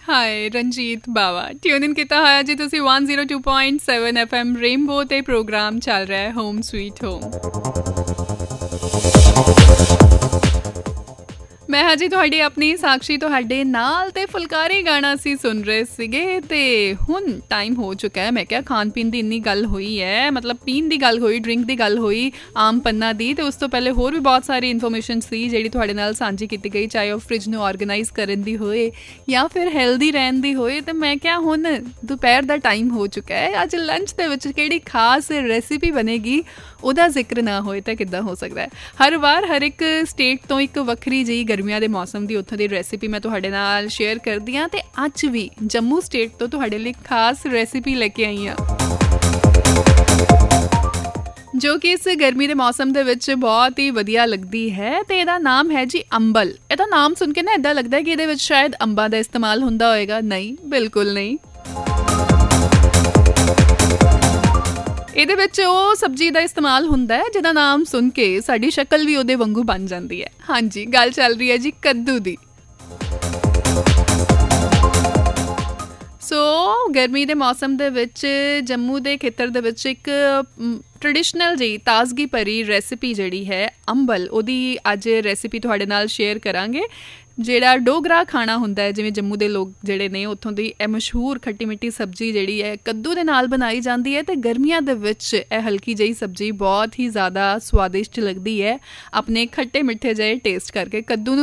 ਹਾਏ ਰਣਜੀਤ ਬਾਵਾ ਟਿਊਨ ਇਨ ਕੀਤਾ ਹੋਇਆ ਜੀ ਤੁਸੀਂ 102.7 FM ਰੇਨਬੋ ਤੇ ਪ੍ਰੋਗਰਾਮ ਚੱਲ ਰਿਹਾ ਹੈ ਹੋਮ ਸਵੀਟ ਹੋਮ। ਮੈਂ ਹਾਂ ਜੀ ਤੁਹਾਡੀ ਆਪਣੀ ਸਾਕਸ਼ੀ ਤੁਹਾਡੇ ਨਾਲ ਤੇ ਫੁਲਕਾਰੀ ਗਾਣਾ ਅਸੀਂ ਸੁਣ ਰਹੇ ਸੀਗੇ ਤੇ ਹੁਣ ਟਾਈਮ ਹੋ ਚੁੱਕਾ ਹੈ। ਮੈਂ ਕਿਹਾ ਖਾਣ ਪੀਣ ਦੀ ਇੰਨੀ ਗੱਲ ਹੋਈ ਹੈ, ਮਤਲਬ ਪੀਣ ਦੀ ਗੱਲ ਹੋਈ, ਡਰਿੰਕ ਦੀ ਗੱਲ ਹੋਈ, ਆਮ ਪੰਨਾ ਦੀ, ਤੇ ਉਸ ਤੋਂ ਪਹਿਲੇ ਹੋਰ ਵੀ ਬਹੁਤ ਸਾਰੀ ਇਨਫੋਰਮੇਸ਼ਨ ਸੀ ਜਿਹੜੀ ਤੁਹਾਡੇ ਨਾਲ ਸਾਂਝੀ ਕੀਤੀ ਗਈ, ਚਾਹੇ ਉਹ ਫ੍ਰਿਜ ਨੂੰ ਔਰਗਨਾਈਜ਼ ਕਰਨ ਦੀ ਹੋਏ ਜਾਂ ਫਿਰ ਹੈਲਦੀ ਰਹਿਣ ਦੀ ਹੋਏ। ਤੇ ਮੈਂ ਕਿਹਾ ਹੁਣ ਦੁਪਹਿਰ ਦਾ ਟਾਈਮ ਹੋ ਚੁੱਕਾ ਹੈ, ਅੱਜ ਲੰਚ ਦੇ ਵਿੱਚ ਕਿਹੜੀ ਖਾਸ ਰੈਸਿਪੀ ਬਣੇਗੀ ਉਹਦਾ ਜ਼ਿਕਰ ਨਾ ਹੋਏ ਤਾਂ ਕਿੱਦਾਂ ਹੋ ਸਕਦਾ ਹੈ। ਹਰ ਵਾਰ ਹਰ ਇੱਕ ਸਟੇਟ ਤੋਂ ਇੱਕ ਵੱਖਰੀ ਜਿਹੀ ਗਰਮੀਆਂ ਦੇ ਮੌਸਮ ਦੀ ਉੱਥੋਂ ਦੀ ਰੈਸਿਪੀ ਮੈਂ ਤੁਹਾਡੇ ਨਾਲ ਸ਼ੇਅਰ ਕਰਦੀ ਹਾਂ ਤੇ ਅੱਜ ਵੀ ਜੰਮੂ ਸਟੇਟ ਤੋਂ ਤੁਹਾਡੇ ਲਈ ਖਾਸ ਰੈਸਿਪੀ ਲੈ ਕੇ ਆਈ ਹਾਂ ਜੋ ਕਿ ਇਸ ਗਰਮੀ ਦੇ ਮੌਸਮ ਦੇ ਵਿੱਚ ਬਹੁਤ ਹੀ ਵਧੀਆ ਲੱਗਦੀ ਹੈ ਤੇ ਇਹਦਾ ਨਾਮ ਹੈ ਜੀ ਅੰਬਲ। ਇਹਦਾ ਨਾਮ ਸੁਣ ਕੇ ਨਾ ਇੱਦਾਂ ਲੱਗਦਾ ਕਿ ਇਹਦੇ ਵਿੱਚ ਸ਼ਾਇਦ ਅੰਬਾਂ ਦਾ ਇਸਤੇਮਾਲ ਹੁੰਦਾ ਹੋਏਗਾ। ਨਹੀਂ, ਬਿਲਕੁਲ ਨਹੀਂ। ਇਹਦੇ ਵਿੱਚ ਉਹ ਸਬਜ਼ੀ ਦਾ ਇਸਤੇਮਾਲ ਹੁੰਦਾ ਹੈ ਜਿਹਦਾ ਨਾਮ ਸੁਣ ਕੇ ਸਾਡੀ ਸ਼ਕਲ ਵੀ ਉਹਦੇ ਵਾਂਗੂ ਬਣ ਜਾਂਦੀ ਹੈ। ਹਾਂਜੀ, ਗੱਲ ਚੱਲ ਰਹੀ ਹੈ ਜੀ ਕੱਦੂ ਦੀ। ਸੋ ਗਰਮੀ ਦੇ ਮੌਸਮ ਦੇ ਵਿੱਚ ਜੰਮੂ ਦੇ ਖੇਤਰ ਦੇ ਵਿੱਚ ਇੱਕ ਟ੍ਰੈਡੀਸ਼ਨਲ ਜਿਹੀ ਤਾਜ਼ਗੀ ਭਰੀ ਰੈਸਿਪੀ ਜਿਹੜੀ ਹੈ ਅੰਬਲ, ਉਹਦੀ ਅੱਜ ਰੈਸਿਪੀ ਤੁਹਾਡੇ ਨਾਲ ਸ਼ੇਅਰ ਕਰਾਂਗੇ। ਜਿਹੜਾ ਡੋਗਰਾ ਖਾਣਾ ਹੁੰਦਾ ਹੈ, ਜਿਵੇਂ ਜੰਮੂ ਦੇ ਲੋਕ ਜਿਹੜੇ ਨੇ ਉੱਥੋਂ ਦੀ ਇਹ ਮਸ਼ਹੂਰ ਖੱਟੀ ਮਿੱਠੀ ਸਬਜ਼ੀ ਜਿਹੜੀ ਹੈ ਕੱਦੂ ਦੇ ਨਾਲ ਬਣਾਈ ਜਾਂਦੀ ਹੈ ਤੇ ਗਰਮੀਆਂ ਦੇ ਵਿੱਚ ਇਹ ਹਲਕੀ ਜਿਹੀ ਸਬਜ਼ੀ ਬਹੁਤ ਹੀ ਜ਼ਿਆਦਾ ਸਵਾਦਿਸ਼ਟ ਲੱਗਦੀ ਹੈ ਆਪਣੇ ਖੱਟੇ ਮਿੱਠੇ ਜਿਹੇ ਟੇਸਟ ਕਰਕੇ। ਕੱਦੂ ਨੂੰ